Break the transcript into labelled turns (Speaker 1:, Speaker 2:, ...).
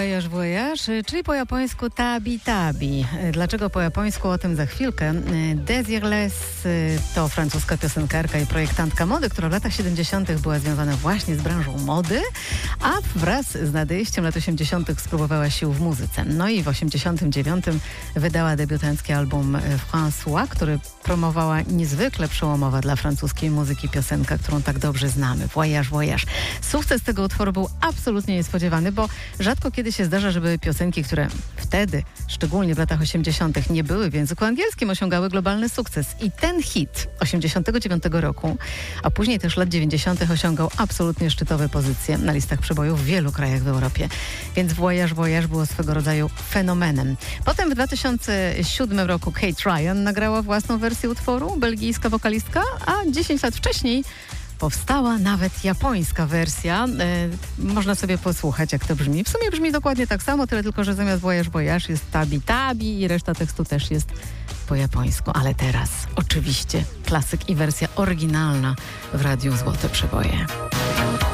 Speaker 1: Voyage, czyli po japońsku tabi tabi. Dlaczego po japońsku? O tym za chwilkę. Desireless to francuska piosenkarka i projektantka mody, która w latach 70. była związana właśnie z branżą mody, a wraz z nadejściem lat 80. spróbowała sił w muzyce. No i w 89. wydała debiutancki album François, który promowała niezwykle przełomowa dla francuskiej muzyki piosenka, którą tak dobrze znamy. Voyage. Sukces tego utworu był absolutnie niespodziewany, bo rzadko kiedy się zdarza, żeby piosenki, które wtedy, szczególnie w latach 80. nie były w języku angielskim, osiągały globalny sukces. I ten hit 89 roku, a później też lat 90. osiągał absolutnie szczytowe pozycje na listach przebojów w wielu krajach w Europie. Więc Voyage było swego rodzaju fenomenem. Potem w 2007 roku Kate Ryan nagrała własną wersję utworu, belgijska wokalistka, a 10 lat wcześniej powstała nawet japońska wersja. Można sobie posłuchać, jak to brzmi. W sumie brzmi dokładnie tak samo, tyle tylko, że zamiast Voyage jest tabi tabi i reszta tekstu też jest po japońsku. Ale teraz oczywiście klasyk i wersja oryginalna w Radiu Złote Przeboje.